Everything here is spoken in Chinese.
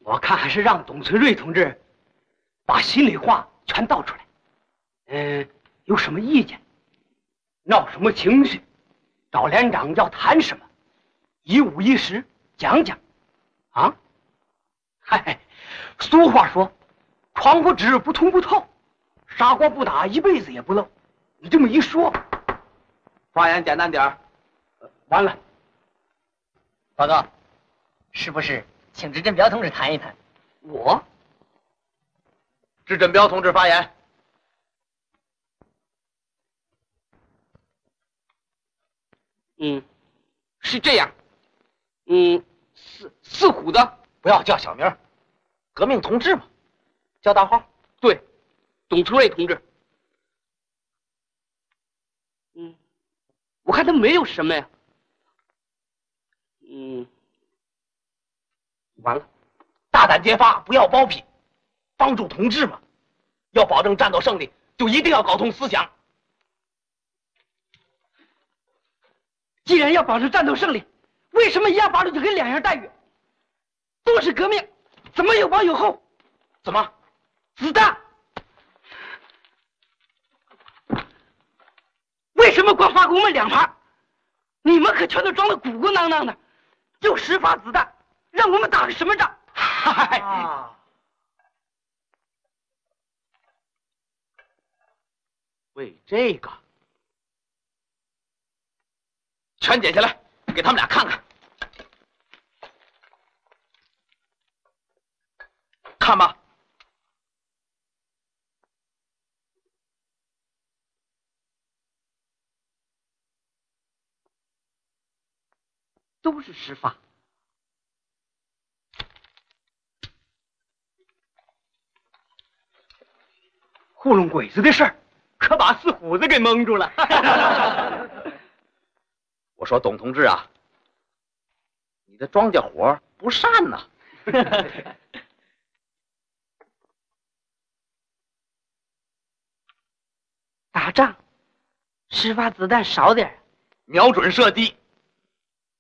我看还是让董存瑞同志把心里话全道出来。有什么意见？闹什么情绪？赵连长要谈什么？一五一十讲讲。啊？嗨，俗话说，窗户纸不通不透，砂锅不打一辈子也不漏。你这么一说， 发言简单点儿。 完了。 报告，是不是请支振彪同志谈一谈？ 我？ 支振彪同志发言。 是这样。四虎的不要叫小名，革命同志嘛，叫大号。 对，董存瑞同志。我看他没有什么呀。 完了，大胆揭发，不要包庇，帮助同志嘛。要保证战斗胜利，就一定要搞通思想。 既然要保证战斗胜利，为什么128路就给2样待遇？都是革命，怎么有保有后？ 怎么？ 子弹？为什么光发给我们2发？你们可全都装得鼓鼓囊囊的，就10发子弹，让我们打个什么仗？嗨！ 为这个，全剪下来，给他们俩看看。看吧。 都是10发。糊弄鬼子的事儿，可把四虎子给蒙住了。 我说董同志啊，你的庄稼活不善呐。 打仗10发子弹少点， 瞄准射击，